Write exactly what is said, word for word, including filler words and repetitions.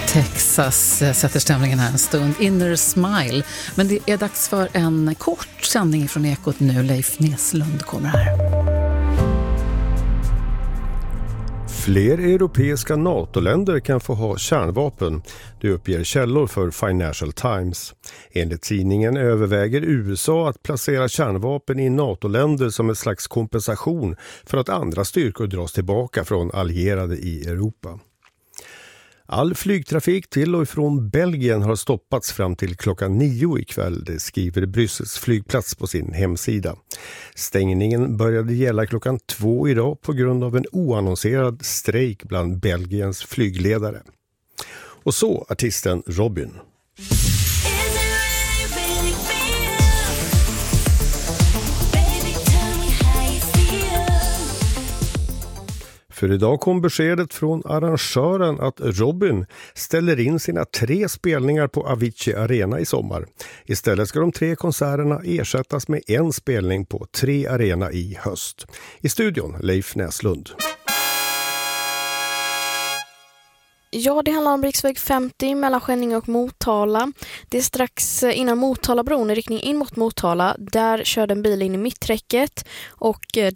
Texas sätter stämningen här en stund. Inner Smile. Men det är dags för en kort sändning från Ekot nu. Leif Näslund kommer här. Fler europeiska NATO-länder kan få ha kärnvapen, det uppger källor för Financial Times. Enligt tidningen överväger U S A att placera kärnvapen i NATO-länder som ett slags kompensation för att andra styrkor dras tillbaka från allierade i Europa. All flygtrafik till och ifrån Belgien har stoppats fram till klockan nio ikväll, det skriver Bryssels flygplats på sin hemsida. Stängningen började gälla klockan två idag på grund av en oannonserad strejk bland Belgiens flygledare. Och så artisten Robyn. För idag kom beskedet från arrangören att Robyn ställer in sina tre spelningar på Avicii Arena i sommar. Istället ska de tre konserterna ersättas med en spelning på Tre Arena i höst. I studion Leif Näslund. Ja, det handlar om riksväg femtio mellan Skänninge och Motala. Det är strax innan Motalabron i riktning in mot Motala. Där körde en bil in i mitträcket och det